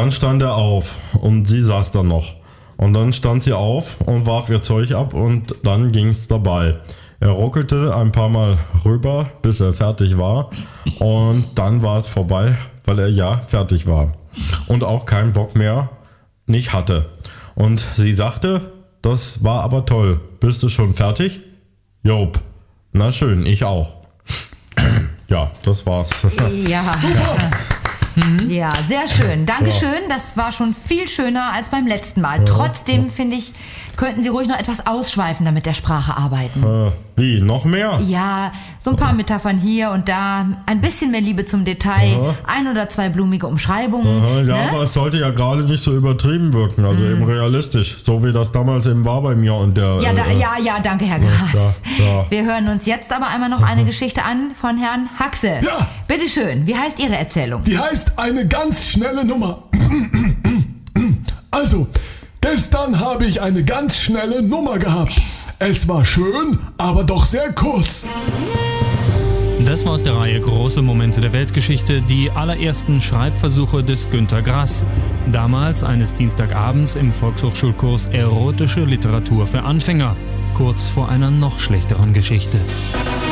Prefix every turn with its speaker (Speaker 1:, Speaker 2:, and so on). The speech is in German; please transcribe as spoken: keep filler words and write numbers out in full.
Speaker 1: dann stand er auf und sie saß da noch. Und dann stand sie auf und warf ihr Zeug ab und dann ging's dabei. Er ruckelte ein paar Mal rüber, bis er fertig war. Und dann war es vorbei, weil er ja fertig war. Und auch keinen Bock mehr nicht hatte. Und sie sagte, das war aber toll. Bist du schon fertig? Job. Na schön, ich auch. Ja, das war's.
Speaker 2: Ja. Mhm. Ja, sehr schön. Dankeschön. Das war schon viel schöner als beim letzten Mal. Trotzdem, finde ich, könnten Sie ruhig noch etwas ausschweifender mit der Sprache arbeiten.
Speaker 1: Äh, wie, noch mehr?
Speaker 2: Ja, so ein paar Metaphern hier und da, ein bisschen mehr Liebe zum Detail,
Speaker 1: Aha.
Speaker 2: ein oder zwei blumige Umschreibungen.
Speaker 1: Aha, ja,
Speaker 2: ne?
Speaker 1: aber es sollte ja gerade nicht so übertrieben wirken, also eben realistisch, so wie das damals eben war bei mir und der...
Speaker 2: Ja, da,
Speaker 1: äh,
Speaker 2: ja, ja, danke, Herr Gras.
Speaker 1: ja, ja.
Speaker 2: Wir hören uns jetzt aber einmal noch eine Geschichte an von Herrn Haxel.
Speaker 3: Ja.
Speaker 2: Bitteschön, wie heißt Ihre Erzählung?
Speaker 3: Die heißt eine ganz schnelle Nummer. Also, gestern habe ich eine ganz schnelle Nummer gehabt. Es war schön, aber doch sehr kurz.
Speaker 4: Das war aus der Reihe Große Momente der Weltgeschichte die allerersten Schreibversuche des Günter Grass. Damals eines Dienstagabends im Volkshochschulkurs Erotische Literatur für Anfänger. Kurz vor einer noch schlechteren Geschichte.